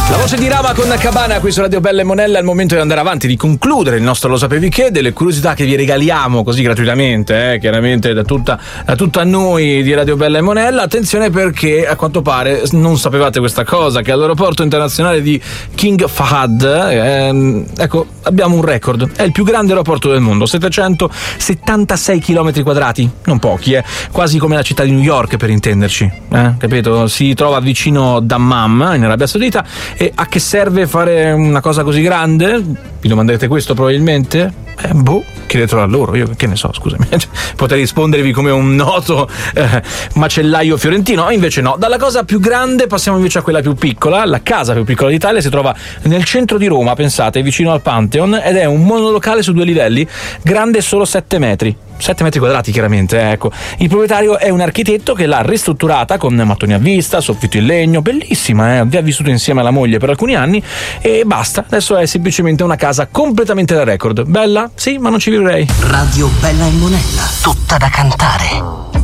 La voce di Rama con Cabana qui su Radio Bella e Monella. È il momento di andare avanti, di concludere il nostro Lo sapevi che, delle curiosità che vi regaliamo così gratuitamente, chiaramente da tutta noi di Radio Bella e Monella. Attenzione, perché a quanto pare non sapevate questa cosa, che all'aeroporto internazionale di King Fahd ecco, abbiamo un record. È il più grande aeroporto del mondo, 776 km quadrati, non pochi, quasi come la città di New York, per intenderci, capito? Si trova vicino Dammam, in Arabia Saudita. E a che serve fare una cosa così grande? Vi domanderete questo probabilmente? Chiedetelo a loro, io che ne so, scusami. Potrei rispondervi come un noto macellaio fiorentino, invece no. Dalla cosa più grande passiamo invece a quella più piccola. La casa più piccola d'Italia si trova nel centro di Roma, pensate, vicino al Pantheon, ed è un monolocale su 2 livelli, grande solo 7 metri. 7 metri quadrati, chiaramente, ecco. Il proprietario è un architetto che l'ha ristrutturata con mattoni a vista, soffitto in legno, bellissima, vi ha vissuto insieme alla moglie per alcuni anni e basta. Adesso è semplicemente una casa completamente da record. Bella? Sì, ma non ci vivrei. Radio Bella e Monella, tutta da cantare.